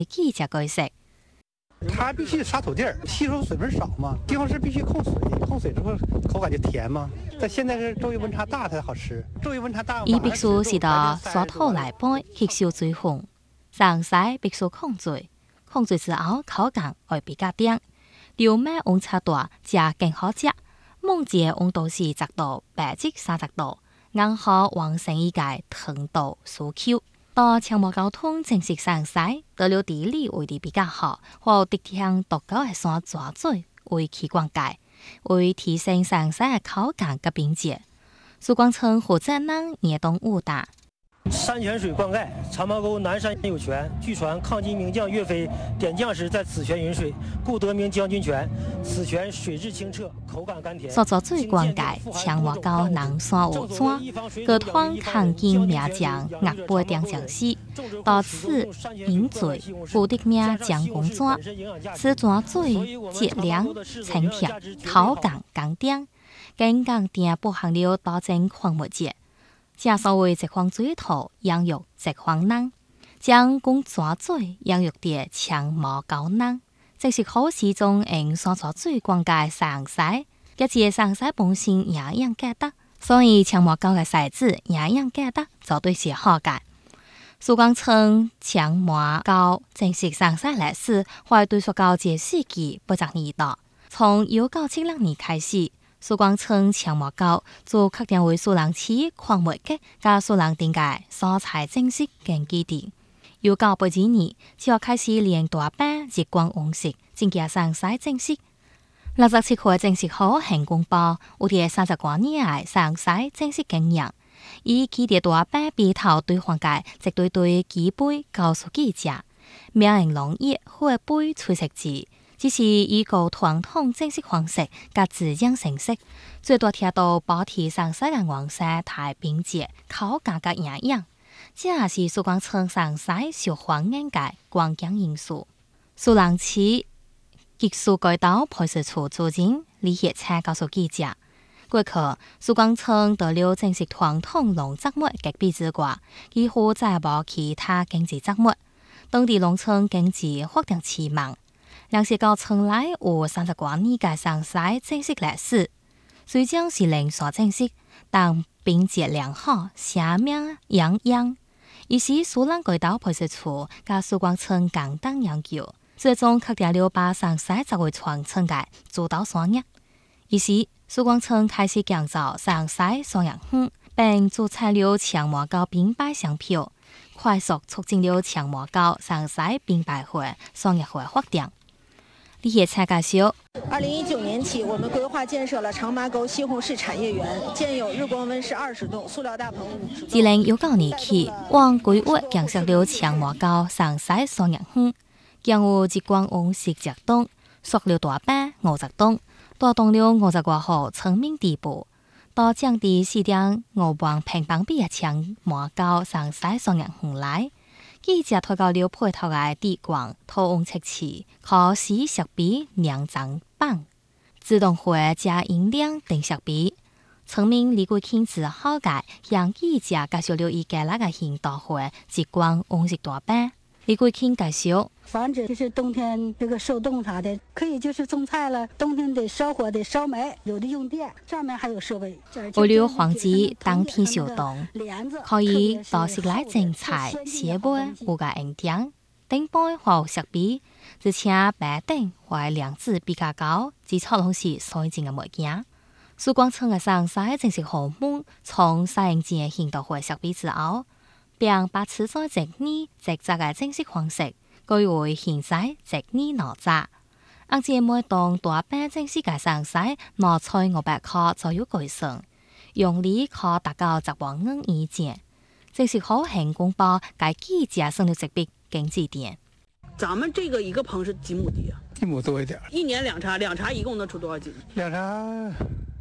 记者解释。 它必须撒土地儿，吸收水分少嘛。西红柿必须控水，控水之后口感就甜嘛。但现在是昼夜温差大才好吃，昼夜温差大。 伊必須是到沙土內杯吸收水分，上曬必須控水之後口感會比較甜。料咩溫差大，食更好食。夢節溫度是10度、8至30度，硬殼完成一界糖度酥 Q。到長毛交通正式上曬，得了地理位置比較好，和敵向獨高嘅山抓水為其關界，為提升上曬嘅口感嘅品質。蘇光稱負責人也當誤打。 山泉水灌溉，長毛溝南山有泉。據傳抗金名將岳飛點將時在此泉飲水，故得名將軍泉。此泉水質清澈，口感甘甜。 所作最灌溉，長毛溝南山有泉，各團抗金名將岳飛點將時，到此飲水，故得名將軍泉。此泉水質量清甜，口感甘甜，更甘甜包含了多種礦物質。正所謂直方水土，養育直方人，將公抓水養育啲長毛高人，即是好時中用所抓水灌溉上曬，一節上曬本身營養價值，所以長毛高嘅細子營養價值絕對是好嘅。蘇光稱長毛高正式上曬歷史，會對溯到這世紀80年代，從1976年開始。蘇光稱長毛溝做確定為蘇蘭市礦物質加蘇蘭定界所採正式根據地。1982年就開始連大班日光溫室正加上曬正式。67歲正式好行公報，有啲30多年來上曬正式經驗，以佢哋大班鼻頭對環界直對幾杯告訴記者，名人農業會杯吹食字。只是以個傳統正式方式加自然形式，最多聽到保持上曬嘅黃色太品質，口感嘅營養，這也是蘇光稱上曬受歡迎嘅關鍵因素。蘇蘭市技術改導派出所主任李協才告訴記者，過去蘇光稱得了正式傳統農作物嘅比之外，幾乎再無其他經濟作物，當地農村經濟發展遲慢。兩是到村內有30多年嘅上曬正式歷史，雖然是零所正式，但品質良好，鮮明營養。於是蘇蘭改導派出所加蘇光村簡單研究，最終確定了把上曬作為傳承嘅主導產業。於是蘇光村開始建造上曬商業園，並註冊了長毛溝品牌商標，快速促進了長毛溝上曬品牌會商業會發展。李協才介紹 ，2019年起，我們規劃建設了長毛溝西紅柿產業園，建有日光溫室20棟、塑料大棚50棟。 2019年起，往規劃建設了長毛溝上曬商業園，建有日光溫室10棟、塑料大棚50棟，達到了50多戶村民地步。到降低4.5萬平方米嘅長毛溝上曬商業園來。記者推高了配套嘅地廣、土溫測試、可使設備、量增棒、自動化加音量等設備。村民李桂慶之後嘅向記者介紹了一個那個現代化日光溫室大棚。李桂慶介紹， 防止就是冬天這個受凍啥的，可以就是種菜了，冬天得燒火得燒煤，有的用電，上面還有設備。 為了防止當天受凍，可以到室內種菜、寫本、有個營養、頂杯或設備，而且白頂或量子比較高，只操攏是水晶嘅物件。蘇光村嘅上曬正式項目，從採用嘅現代化設備之後，並把此在職業職責嘅正式方式改為現在職業農責。而且每棟大棚正式嘅上曬攞出500塊左右計算，用力可達到10萬元以上。正式好行公報給記者送了這筆經濟點。 咱們這個一個棚是幾畝地啊 1畝多一點。 一年兩茬一共能出多少斤？ 兩茬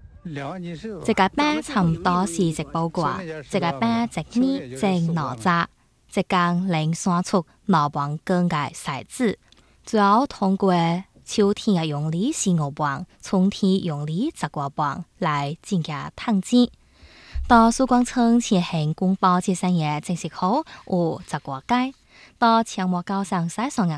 2萬斤是。 這個班差唔多是一包掛，這個班職業正農責，這間能算出6萬斤嘅細子，主要通過秋天嘅用力15萬，春天用力10多萬來增加碳錢。到蘇光村前行公報這3日正式好有10多街，到長毛溝上曬商業